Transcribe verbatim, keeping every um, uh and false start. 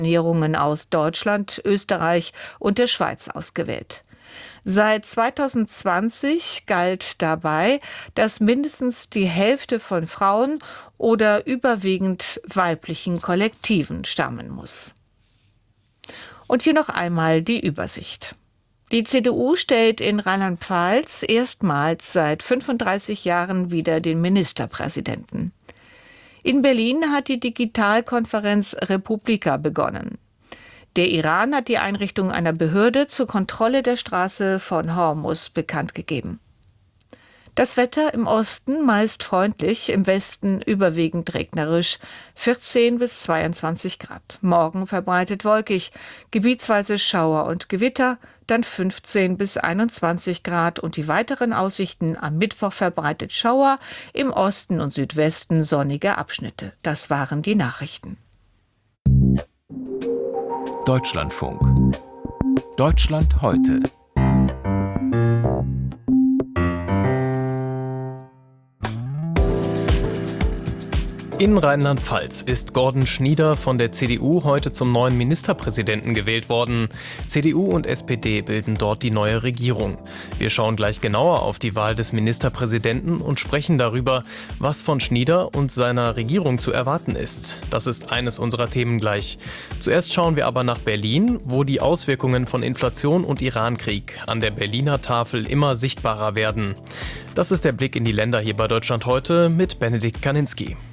Nominierungen aus Deutschland, Österreich und der Schweiz ausgewählt. Seit zweitausendzwanzig galt dabei, dass mindestens die Hälfte von Frauen oder überwiegend weiblichen Kollektiven stammen muss. Und hier noch einmal die Übersicht. Die C D U stellt in Rheinland-Pfalz erstmals seit fünfunddreißig Jahren wieder den Ministerpräsidenten. In Berlin hat die Digitalkonferenz Republika begonnen. Der Iran hat die Einrichtung einer Behörde zur Kontrolle der Straße von Hormuz bekannt gegeben. Das Wetter im Osten meist freundlich, im Westen überwiegend regnerisch, vierzehn bis zweiundzwanzig Grad. Morgen verbreitet wolkig, gebietsweise Schauer und Gewitter, dann fünfzehn bis einundzwanzig Grad und die weiteren Aussichten: am Mittwoch verbreitet Schauer, im Osten und Südwesten sonnige Abschnitte. Das waren die Nachrichten. Deutschlandfunk. Deutschland heute. In Rheinland-Pfalz ist Gordon Schnieder von der C D U heute zum neuen Ministerpräsidenten gewählt worden. C D U und S P D bilden dort die neue Regierung. Wir schauen gleich genauer auf die Wahl des Ministerpräsidenten und sprechen darüber, was von Schnieder und seiner Regierung zu erwarten ist. Das ist eines unserer Themen gleich. Zuerst schauen wir aber nach Berlin, wo die Auswirkungen von Inflation und Irankrieg an der Berliner Tafel immer sichtbarer werden. Das ist der Blick in die Länder hier bei Deutschland heute mit Benedikt Kaninski.